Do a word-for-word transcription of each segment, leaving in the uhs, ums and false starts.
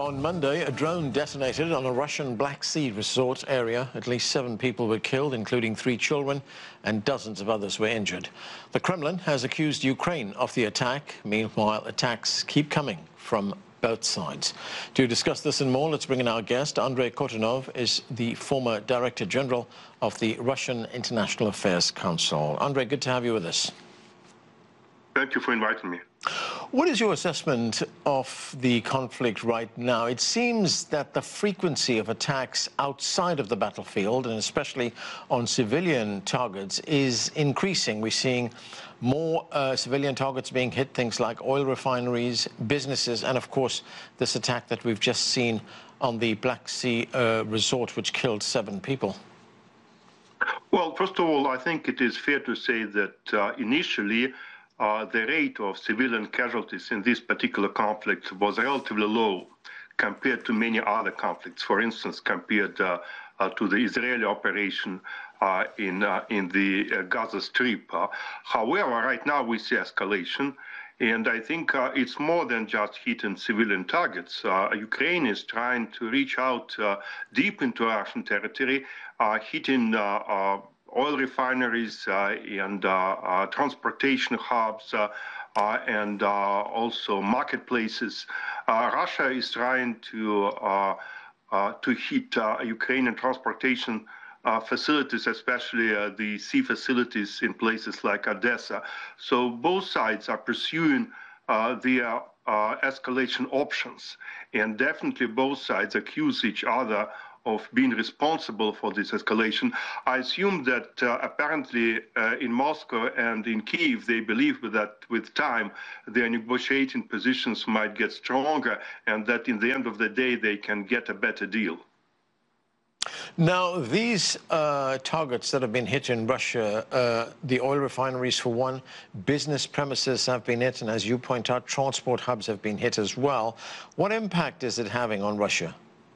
On Monday, a drone detonated on a Russian Black Sea resort area. At least seven people were killed, including three children, and dozens of others were injured. The Kremlin has accused Ukraine of the attack. Meanwhile, attacks keep coming from both sides. To discuss this and more, let's bring in our guest. Andrei Kortunov is the former Director General of the Russian International Affairs Council. Andrei, good to have you with us. Thank you for inviting me. What is your assessment of the conflict right now? It seems that the frequency of attacks outside of the battlefield, and especially on civilian targets, is increasing. We're seeing more uh, civilian targets being hit, things like oil refineries, businesses, and of course this attack that we've just seen on the Black Sea uh, resort, which killed seven people. Well, first of all, I think it is fair to say that uh, initially Uh, the rate of civilian casualties in this particular conflict was relatively low compared to many other conflicts. For instance, compared uh, uh, to the Israeli operation uh, in uh, in the uh, Gaza Strip. Uh, however, right now we see escalation, and I think uh, it's more than just hitting civilian targets. Uh, Ukraine is trying to reach out uh, deep into Russian territory, uh, hitting uh, uh, oil refineries uh, and uh, uh, transportation hubs uh, uh, and uh, also marketplaces. Uh, Russia is trying to uh, uh, to hit uh, Ukrainian transportation uh, facilities, especially uh, the sea facilities in places like Odessa. So both sides are pursuing uh, their uh, escalation options, and definitely both sides accuse each other of being responsible for this escalation. I assume that uh, apparently uh, in Moscow and in Kyiv, they believe that with time, their negotiating positions might get stronger and that in the end of the day, they can get a better deal. Now, these uh, targets that have been hit in Russia, uh, the oil refineries for one, business premises have been hit, and as you point out, transport hubs have been hit as well. What impact is it having on Russia?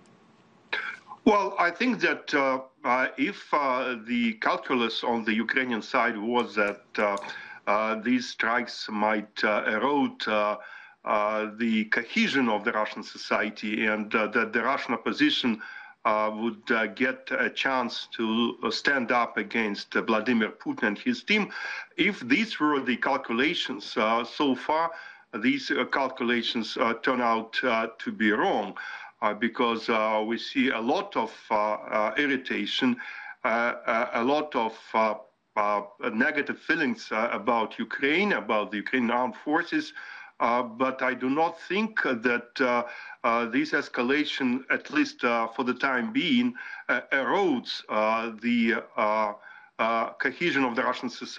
Well, I think that uh, uh, if uh, the calculus on the Ukrainian side was that uh, uh, these strikes might uh, erode uh, uh, the cohesion of the Russian society and uh, that the Russian opposition uh, would uh, get a chance to stand up against uh, Vladimir Putin and his team, if these were the calculations uh, so far, these uh, calculations uh, turn out uh, to be wrong. Uh, because uh, we see a lot of uh, uh, irritation, uh, a lot of uh, uh, negative feelings uh, about Ukraine, about the Ukrainian armed forces. Uh, but I do not think that uh, uh, this escalation, at least uh, for the time being, uh, erodes uh, the uh, uh, cohesion of the Russian society.